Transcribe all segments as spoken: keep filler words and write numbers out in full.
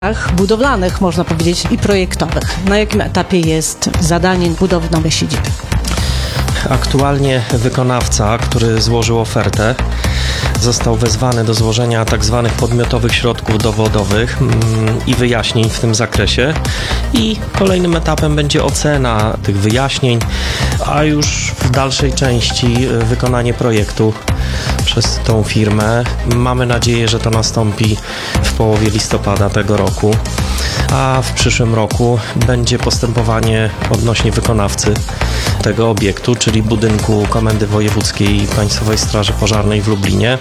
budowlanych, można powiedzieć, i projektowych. Na jakim etapie jest zadanie budowy nowej siedziby? Aktualnie wykonawca, który złożył ofertę, został wezwany do złożenia tak zwanych podmiotowych środków dowodowych i wyjaśnień w tym zakresie i kolejnym etapem będzie ocena tych wyjaśnień, a już w dalszej części wykonanie projektu przez tą firmę. Mamy nadzieję, że to nastąpi w połowie listopada tego roku, a w przyszłym roku będzie postępowanie odnośnie wykonawcy tego obiektu, czyli budynku Komendy Wojewódzkiej Państwowej Straży Pożarnej w Lublinie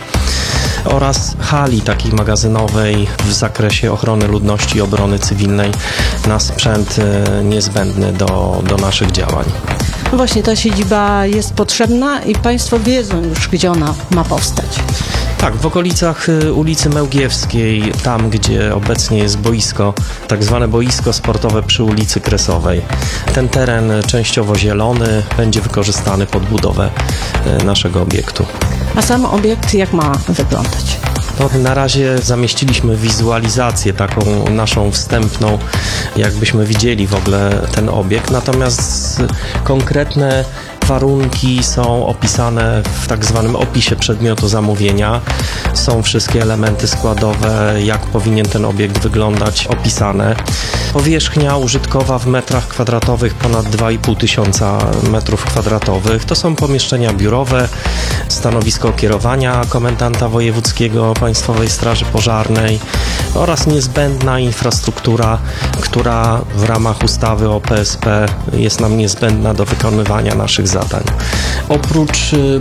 oraz hali takiej magazynowej w zakresie ochrony ludności i obrony cywilnej na sprzęt niezbędny do, do naszych działań. No właśnie, ta siedziba jest potrzebna i Państwo wiedzą już, gdzie ona ma powstać. Tak, w okolicach ulicy Mełgiewskiej, tam gdzie obecnie jest boisko, tak zwane boisko sportowe przy ulicy Kresowej. Ten teren częściowo zielony będzie wykorzystany pod budowę naszego obiektu. A sam obiekt jak ma wyglądać? No, na razie zamieściliśmy wizualizację taką naszą wstępną, jakbyśmy widzieli w ogóle ten obiekt, natomiast konkretne warunki są opisane w tak zwanym opisie przedmiotu zamówienia. Są wszystkie elementy składowe, jak powinien ten obiekt wyglądać, opisane. Powierzchnia użytkowa w metrach kwadratowych ponad dwa i pół tysiąca metrów kwadratowych. To są pomieszczenia biurowe, stanowisko kierowania komendanta wojewódzkiego Państwowej Straży Pożarnej oraz niezbędna infrastruktura, która w ramach ustawy o P S P jest nam niezbędna do wykonywania naszych zadań. Oprócz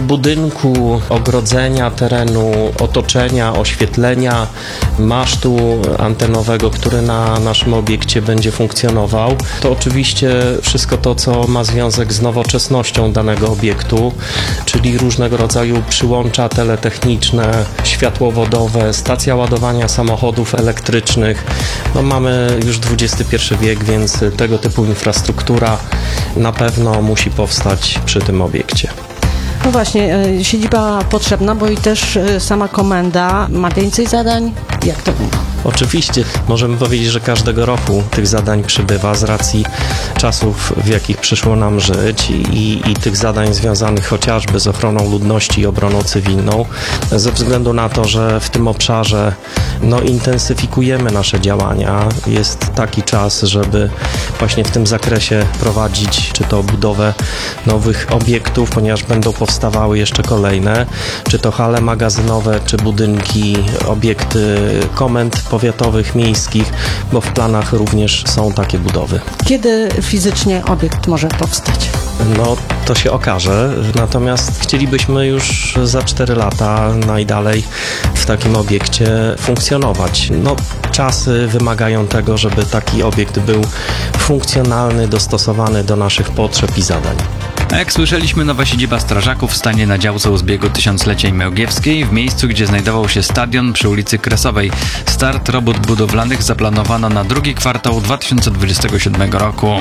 budynku, ogrodzenia terenu, otoczenia, oświetlenia, masztu antenowego, który na naszym obiekcie będzie funkcjonował, to oczywiście wszystko to, co ma związek z nowoczesnością danego obiektu, czyli różnego rodzaju przyłącza teletechniczne, światłowodowe, stacja ładowania samochodów elektrycznych. No, mamy już dwudziesty pierwszy wiek, więc tego typu infrastruktura na pewno musi powstać przy tym obiekcie. No właśnie, siedziba potrzebna, bo i też sama komenda ma więcej zadań. Jak to będzie? Oczywiście możemy powiedzieć, że każdego roku tych zadań przybywa z racji czasów, w jakich przyszło nam żyć i, i tych zadań związanych chociażby z ochroną ludności i obroną cywilną. Ze względu na to, że w tym obszarze no, intensyfikujemy nasze działania, jest taki czas, żeby właśnie w tym zakresie prowadzić czy to budowę nowych obiektów, ponieważ będą powstawały jeszcze kolejne, czy to hale magazynowe, czy budynki, obiekty komend powiatowych, miejskich, bo w planach również są takie budowy. Kiedy fizycznie obiekt może powstać? No, to się okaże, natomiast chcielibyśmy już za cztery lata najdalej w takim obiekcie funkcjonować. No, czasy wymagają tego, żeby taki obiekt był funkcjonalny, dostosowany do naszych potrzeb i zadań. A jak słyszeliśmy, nowa siedziba strażaków stanie na działce u zbiegu Tysiącleciej Mełgiewskiej, w miejscu, gdzie znajdował się stadion przy ulicy Kresowej. Start robót budowlanych zaplanowano na drugi kwartał dwa tysiące dwudziestego siódmego roku.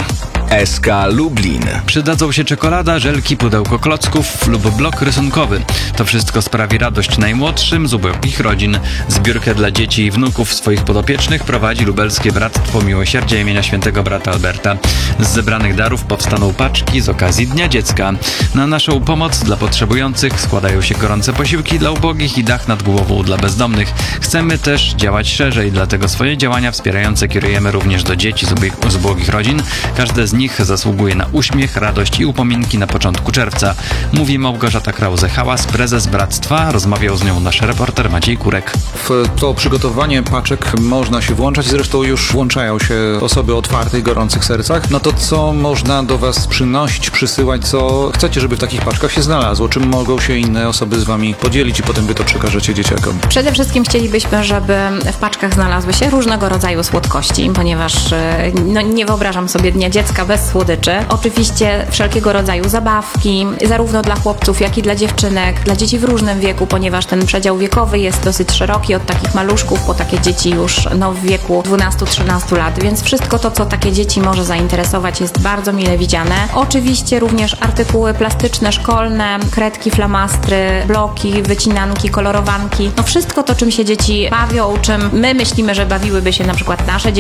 S K Lublin. Przydadzą się czekolada, żelki, pudełko klocków lub blok rysunkowy. To wszystko sprawi radość najmłodszym z ubogich rodzin. Zbiórkę dla dzieci i wnuków swoich podopiecznych prowadzi Lubelskie Bractwo Miłosierdzia imienia Świętego Brata Alberta. Z zebranych darów powstaną paczki z okazji Dnia Dziecka. Na naszą pomoc dla potrzebujących składają się gorące posiłki dla ubogich i dach nad głową dla bezdomnych. Chcemy też działać szerzej, dlatego swoje działania wspierające kierujemy również do dzieci z, ubie- z ubogich rodzin. Każde z nich zasługuje na uśmiech, radość i upominki na początku czerwca. Mówi Małgorzata Krause-Hałas, prezes Bractwa. Rozmawiał z nią nasz reporter Maciej Kurek. W to przygotowanie paczek można się włączać, zresztą już włączają się osoby o otwartych, gorących sercach. No to co można do Was przynosić, przysyłać, co chcecie, żeby w takich paczkach się znalazło? Czym mogą się inne osoby z Wami podzielić i potem Wy to przekażecie dzieciakom? Przede wszystkim chcielibyśmy, żeby w paczkach znalazły się różnego rodzaju słodkości, ponieważ no, nie wyobrażam sobie Dnia Dziecka bez słodyczy. Oczywiście wszelkiego rodzaju zabawki, zarówno dla chłopców, jak i dla dziewczynek, dla dzieci w różnym wieku, ponieważ ten przedział wiekowy jest dosyć szeroki, od takich maluszków po takie dzieci już no, w wieku dwunastu trzynastu lat, więc wszystko to, co takie dzieci może zainteresować, jest bardzo mile widziane. Oczywiście również artykuły plastyczne, szkolne, kredki, flamastry, bloki, wycinanki, kolorowanki, no wszystko to, czym się dzieci bawią, czym my myślimy, że bawiłyby się na przykład nasze dzieci,